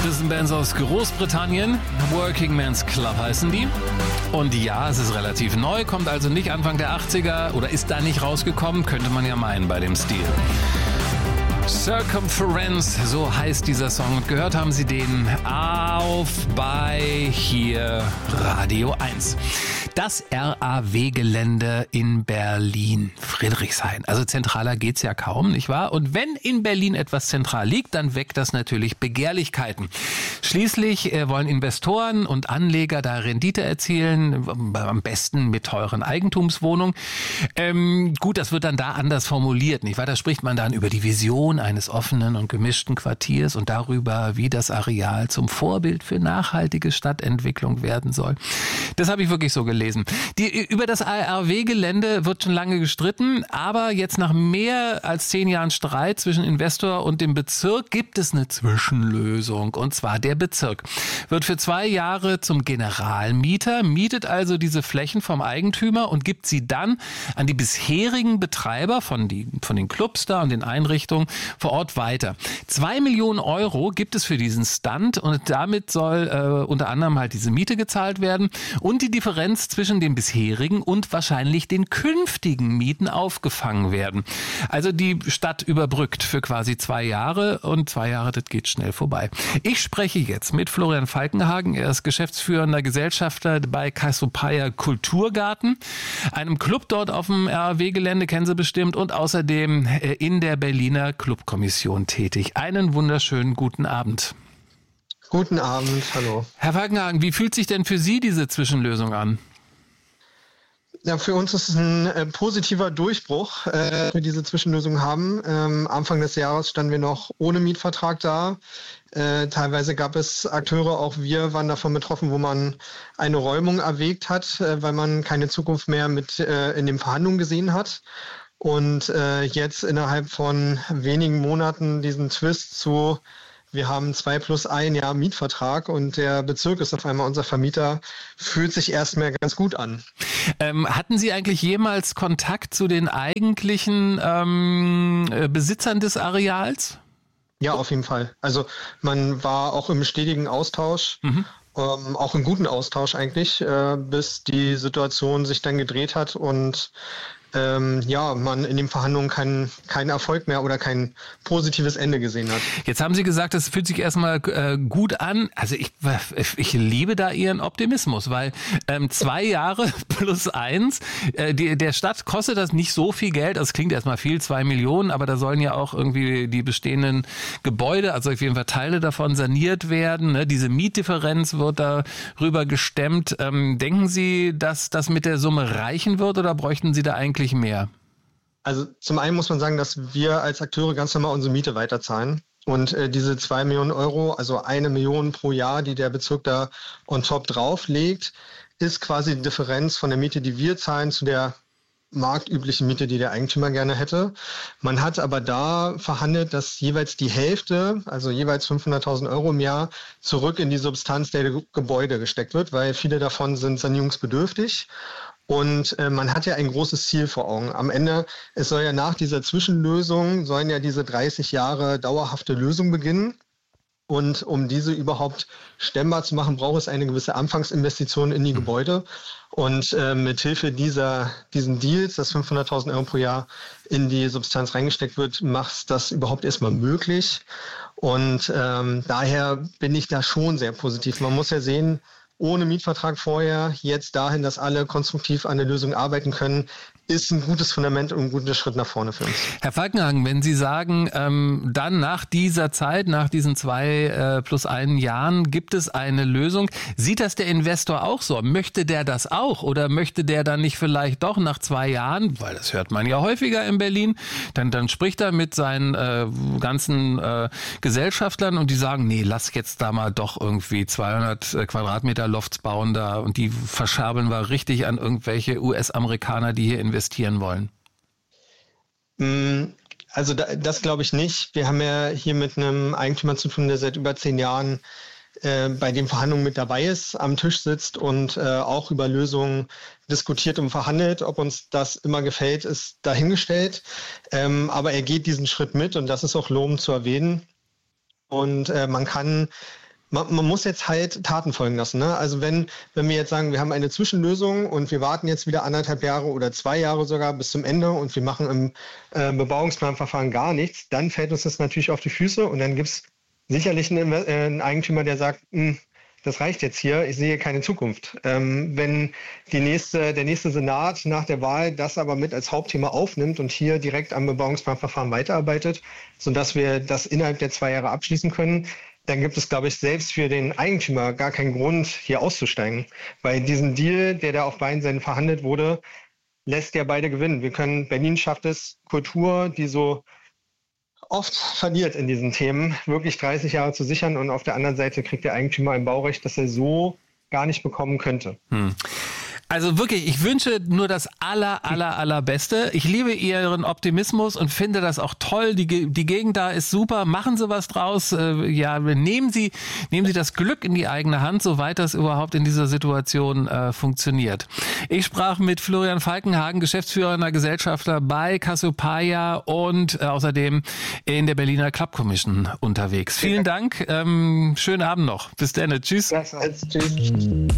Das sind Bands aus Großbritannien. Working Men's Club heißen die. Und ja, es ist relativ neu, kommt also nicht Anfang der 80er oder ist da nicht rausgekommen, könnte man ja meinen bei dem Stil. Circumference, so heißt dieser Song. Und gehört haben Sie den auf bei hier Radio 1. Das RAW-Gelände in Berlin, Friedrichshain. Also zentraler geht's ja kaum, nicht wahr? Und wenn in Berlin etwas zentral liegt, dann weckt das natürlich Begehrlichkeiten. Schließlich wollen Investoren und Anleger da Rendite erzielen, am besten mit teuren Eigentumswohnungen. Gut, das wird dann da anders formuliert, nicht wahr? Da spricht man dann über die Vision eines offenen und gemischten Quartiers und darüber, wie das Areal zum Vorbild für nachhaltige Stadtentwicklung werden soll. Das habe ich wirklich so gelesen. Über das RAW-Gelände wird schon lange gestritten, aber jetzt nach mehr als 10 Jahren Streit zwischen Investor und dem Bezirk gibt es eine Zwischenlösung. Und zwar der Bezirk wird für 2 Jahre zum Generalmieter, mietet also diese Flächen vom Eigentümer und gibt sie dann an die bisherigen Betreiber von den Clubs da und den Einrichtungen vor Ort weiter. 2 Millionen Euro gibt es für diesen Stunt und damit soll unter anderem halt diese Miete gezahlt werden und die Differenz zwischen den bisherigen und wahrscheinlich den künftigen Mieten aufgefangen werden. Also die Stadt überbrückt für quasi 2 Jahre und 2 Jahre, das geht schnell vorbei. Ich spreche jetzt mit Florian Falkenhagen. Er ist geschäftsführender Gesellschafter bei Cassiopeia Kulturgarten, einem Club dort auf dem RAW-Gelände, kennen Sie bestimmt, und außerdem in der Berliner Clubkommission tätig. Einen wunderschönen guten Abend. Guten Abend, hallo. Herr Falkenhagen, wie fühlt sich denn für Sie diese Zwischenlösung an? Ja, für uns ist es ein positiver Durchbruch, dass wir diese Zwischenlösung haben. Anfang des Jahres standen wir noch ohne Mietvertrag da. Teilweise gab es Akteure, auch wir waren davon betroffen, wo man eine Räumung erwägt hat, weil man keine Zukunft mehr mit in den Verhandlungen gesehen hat. Und jetzt innerhalb von wenigen Monaten diesen Twist zu: Wir haben 2+1 Jahr Mietvertrag und der Bezirk ist auf einmal unser Vermieter, fühlt sich erstmal ganz gut an. Hatten Sie eigentlich jemals Kontakt zu den eigentlichen Besitzern des Areals? Ja, auf jeden Fall. Also man war auch im stetigen Austausch, auch im guten Austausch eigentlich, bis die Situation sich dann gedreht hat und man in den Verhandlungen keinen Erfolg mehr oder kein positives Ende gesehen hat. Jetzt haben Sie gesagt, das fühlt sich erstmal gut an. Also ich liebe da Ihren Optimismus, weil 2 Jahre +1, der Stadt kostet das nicht so viel Geld. Das klingt erstmal viel, 2 Millionen, aber da sollen ja auch irgendwie die bestehenden Gebäude, also auf jeden Fall Teile davon saniert werden. Ne? Diese Mietdifferenz wird darüber gestemmt. Denken Sie, dass das mit der Summe reichen wird oder bräuchten Sie da eigentlich mehr? Also zum einen muss man sagen, dass wir als Akteure ganz normal unsere Miete weiterzahlen. Und diese 2 Millionen Euro, also 1 Million pro Jahr, die der Bezirk da on top drauflegt, ist quasi die Differenz von der Miete, die wir zahlen, zu der marktüblichen Miete, die der Eigentümer gerne hätte. Man hat aber da verhandelt, dass jeweils die Hälfte, also jeweils 500.000 Euro im Jahr, zurück in die Substanz der Gebäude gesteckt wird, weil viele davon sind sanierungsbedürftig. Und man hat ja ein großes Ziel vor Augen. Am Ende, es soll ja nach dieser Zwischenlösung, sollen ja diese 30 Jahre dauerhafte Lösung beginnen. Und um diese überhaupt stemmbar zu machen, braucht es eine gewisse Anfangsinvestition in die Gebäude. Und mit Hilfe diesen Deals, dass 500.000 Euro pro Jahr in die Substanz reingesteckt wird, macht das überhaupt erstmal möglich. Und daher bin ich da schon sehr positiv. Man muss ja sehen, ohne Mietvertrag vorher, jetzt dahin, dass alle konstruktiv an der Lösung arbeiten können, ist ein gutes Fundament und ein guter Schritt nach vorne für uns. Herr Falkenhagen, wenn Sie sagen, dann nach dieser Zeit, nach diesen 2+1 Jahren gibt es eine Lösung, sieht das der Investor auch so? Möchte der das auch oder möchte der dann nicht vielleicht doch nach 2 Jahren, weil das hört man ja häufiger in Berlin, dann spricht er mit seinen ganzen Gesellschaftlern und die sagen, nee, lass jetzt da mal doch irgendwie 200 Quadratmeter Lofts bauen da und die verscherbeln wir richtig an irgendwelche US-Amerikaner, die hier investieren wollen? Also das glaube ich nicht. Wir haben ja hier mit einem Eigentümer zu tun, der seit über 10 Jahren bei den Verhandlungen mit dabei ist, am Tisch sitzt und auch über Lösungen diskutiert und verhandelt. Ob uns das immer gefällt, ist dahingestellt. Aber er geht diesen Schritt mit und das ist auch lobend zu erwähnen. Und man kann man muss jetzt halt Taten folgen lassen. Ne? Also wenn wir jetzt sagen, wir haben eine Zwischenlösung und wir warten jetzt wieder 1,5 Jahre oder 2 Jahre sogar bis zum Ende und wir machen im Bebauungsplanverfahren gar nichts, dann fällt uns das natürlich auf die Füße und dann gibt es sicherlich einen Eigentümer, der sagt, das reicht jetzt hier, ich sehe keine Zukunft. Wenn der nächste Senat nach der Wahl das aber mit als Hauptthema aufnimmt und hier direkt am Bebauungsplanverfahren weiterarbeitet, sodass wir das innerhalb der 2 Jahre abschließen können, dann gibt es, glaube ich, selbst für den Eigentümer gar keinen Grund, hier auszusteigen. Weil diesen Deal, der da auf beiden Seiten verhandelt wurde, lässt ja beide gewinnen. Berlin schafft es, Kultur, die so oft verliert in diesen Themen, wirklich 30 Jahre zu sichern und auf der anderen Seite kriegt der Eigentümer ein Baurecht, das er so gar nicht bekommen könnte. Also wirklich, ich wünsche nur das allerbeste. Ich liebe Ihren Optimismus und finde das auch toll. Die Gegend da ist super. Machen Sie was draus. Nehmen Sie das Glück in die eigene Hand, soweit das überhaupt in dieser Situation funktioniert. Ich sprach mit Florian Falkenhagen, geschäftsführender Gesellschafter bei Cassiopeia und außerdem in der Berliner Club Commission unterwegs. Vielen Dank. Schönen Abend noch. Bis dann. Tschüss. Tschüss.